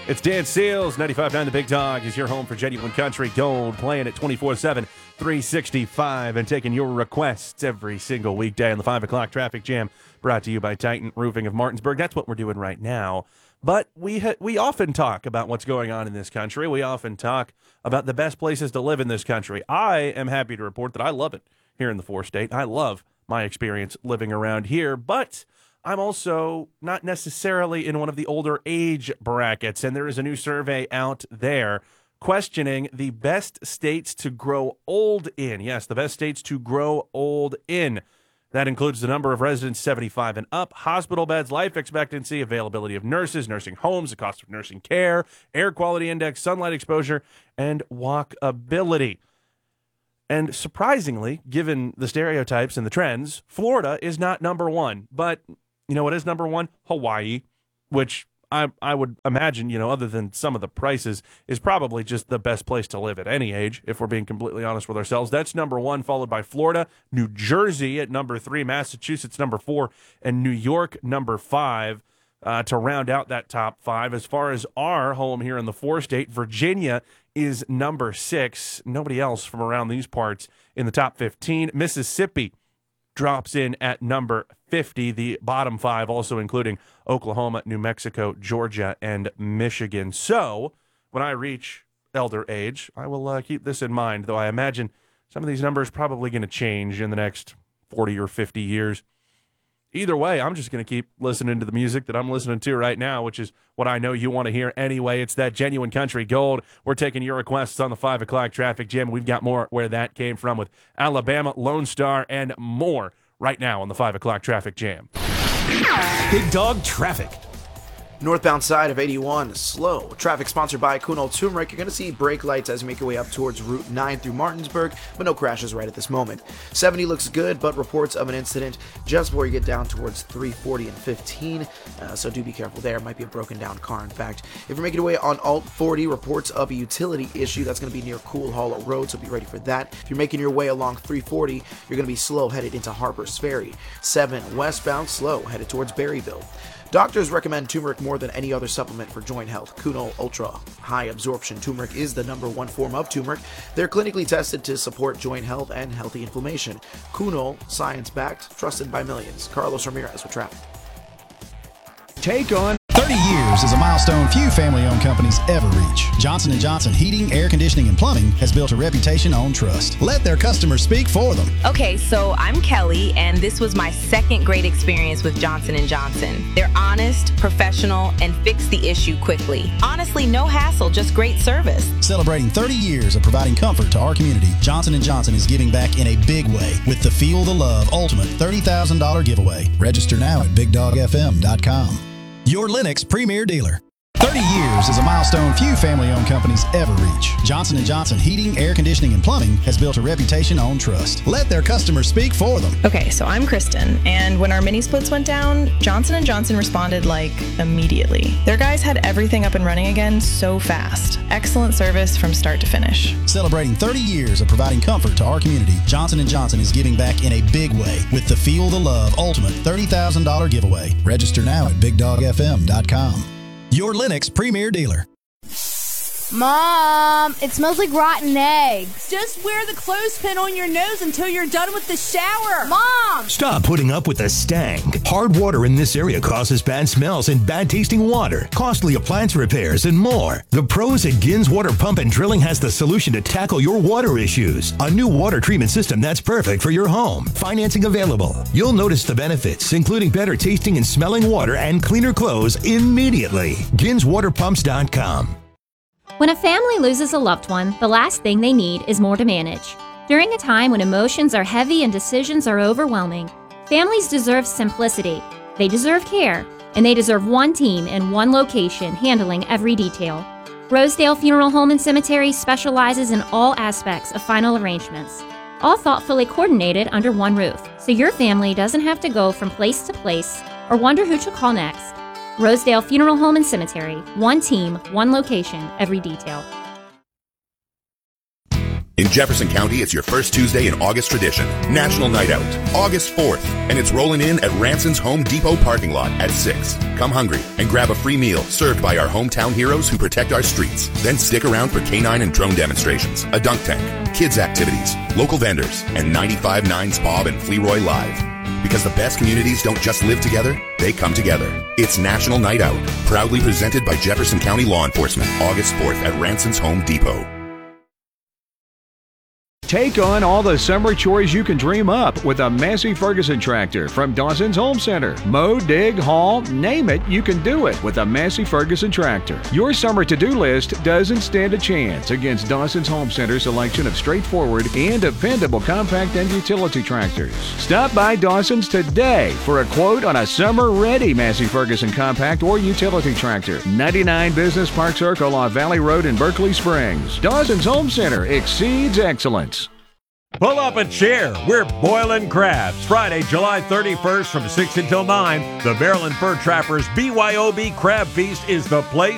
It's Dan Seals, 95.9 The Big Dog is your home for genuine country gold, playing it 24/7, 365, and taking your requests every single weekday on the 5 o'clock traffic jam, brought to you by Titan Roofing of Martinsburg. That's what we're doing right now. But we often talk about what's going on in this country. We often talk about the best places to live in this country. I am happy to report that I love it here in the 4-state. I love my experience living around here, but I'm also not necessarily in one of the older age brackets, and there is a new survey out there questioning the best states to grow old in. Yes, the best states to grow old in. That includes the number of residents 75 and up, hospital beds, life expectancy, availability of nurses, nursing homes, the cost of nursing care, air quality index, sunlight exposure, and walkability. And surprisingly, given the stereotypes and the trends, Florida is not number one. But you know what is number one? Hawaii, which I would imagine, other than some of the prices, is probably just the best place to live at any age, if we're being completely honest with ourselves. That's number one, followed by Florida, New Jersey at number 3, Massachusetts number 4, and New York number 5 to round out that top 5. As far as our home here in the 4-state, Virginia is number 6. Nobody else from around these parts in the top 15. Mississippi drops in at number 50, the bottom 5 also including Oklahoma, New Mexico, Georgia, and Michigan. So when I reach elder age, I will keep this in mind, though I imagine some of these numbers probably going to change in the next 40 or 50 years. Either way, I'm just going to keep listening to the music that I'm listening to right now, which is what I know you want to hear anyway. It's that genuine country gold. We're taking your requests on the 5 o'clock traffic jam. We've got more where that came from with Alabama, Lone Star, and more right now on the 5 o'clock traffic jam. Big Dog Traffic. Northbound side of 81, slow. Traffic sponsored by Kuhnel Turmeric. You're going to see brake lights as you make your way up towards Route 9 through Martinsburg, but no crashes right at this moment. 70 looks good, but reports of an incident just before you get down towards 340 and 15, so do be careful there. Might be a broken down car, in fact. If you're making your way on Alt 40, reports of a utility issue. That's going to be near Cool Hollow Road, so be ready for that. If you're making your way along 340, you're going to be slow headed into Harper's Ferry. 7 westbound, slow headed towards Berryville. Doctors recommend turmeric more than any other supplement for joint health. Kuhnel Ultra High Absorption Turmeric is the #1 form of turmeric. They're clinically tested to support joint health and healthy inflammation. Kuhnel, science-backed, trusted by millions. Carlos Ramirez with traffic. Take on 30 years is a milestone few family-owned companies ever reach. Johnson & Johnson Heating, Air Conditioning, and Plumbing has built a reputation on trust. Let their customers speak for them. Okay, so I'm Kelly, and this was my second great experience with Johnson & Johnson. They're honest, professional, and fix the issue quickly. Honestly, no hassle, just great service. Celebrating 30 years of providing comfort to our community, Johnson & Johnson is giving back in a big way with the Feel the Love Ultimate $30,000 giveaway. Register now at BigDogFM.com. Your Lennox premier dealer. 30 years is a milestone few family-owned companies ever reach. Johnson & Johnson Heating, Air Conditioning, and Plumbing has built a reputation on trust. Let their customers speak for them. Okay, so I'm Kristen, and when our mini splits went down, Johnson & Johnson responded immediately. Their guys had everything up and running again so fast. Excellent service from start to finish. Celebrating 30 years of providing comfort to our community, Johnson & Johnson is giving back in a big way with the Feel the Love Ultimate $30,000 giveaway. Register now at BigDogFM.com. Your Lennox premier dealer. Mom, it smells like rotten eggs. Just wear the clothespin on your nose until you're done with the shower. Mom! Stop putting up with the stank. Hard water in this area causes bad smells and bad tasting water, costly appliance repairs, and more. The pros at Gins Water Pump and Drilling has the solution to tackle your water issues. A new water treatment system that's perfect for your home. Financing available. You'll notice the benefits, including better tasting and smelling water and cleaner clothes immediately. GinsWaterPumps.com. When a family loses a loved one, the last thing they need is more to manage. During a time when emotions are heavy and decisions are overwhelming, families deserve simplicity, they deserve care, and they deserve one team in one location handling every detail. Rosedale Funeral Home and Cemetery specializes in all aspects of final arrangements, all thoughtfully coordinated under one roof, so your family doesn't have to go from place to place or wonder who to call next. Rosedale Funeral Home and Cemetery. One team, one location, every detail. Enjoy Jefferson County, it's your first Tuesday in August tradition, National Night Out, August 4th, and it's rolling in at Ranson's Home Depot parking lot at 6. Come hungry and grab a free meal served by our hometown heroes who protect our streets. Then stick around for canine and drone demonstrations, a dunk tank, kids activities, local vendors, and 95.9's Bob and Fleroy Live. Because the best communities don't just live together, they come together. It's National Night Out, proudly presented by Jefferson County Law Enforcement, August 4th at Ranson's Home Depot. Take on all the summer chores you can dream up with a Massey Ferguson tractor from Dawson's Home Center. Mow, dig, haul, name it, you can do it with a Massey Ferguson tractor. Your summer to-do list doesn't stand a chance against Dawson's Home Center's selection of straightforward and dependable compact and utility tractors. Stop by Dawson's today for a quote on a summer-ready Massey Ferguson compact or utility tractor. 99 Business Park Circle off Valley Road in Berkeley Springs. Dawson's Home Center exceeds excellence. Pull up a chair. We're boiling crabs. Friday, July 31st from 6 until 9. The Maryland Fur Trappers BYOB Crab Feast is the place